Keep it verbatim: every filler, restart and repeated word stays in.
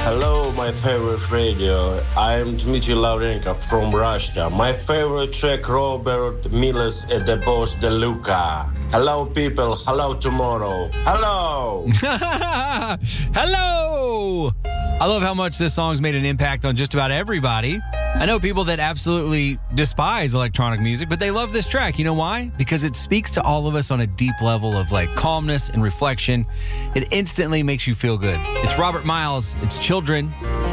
Hello, my favorite radio. I am Dmitry Laurenko from Russia. My favorite track, Robert Miles et the Boss de Luca. Hello, people. Hello, tomorrow. Hello. Hello. I love how much this song's made an impact on just about everybody. I know people that absolutely despise electronic music, but they love this track. You know why? Because it speaks to all of us on a deep level of like calmness and reflection. It instantly makes you feel good. It's Robert Miles. It's Children.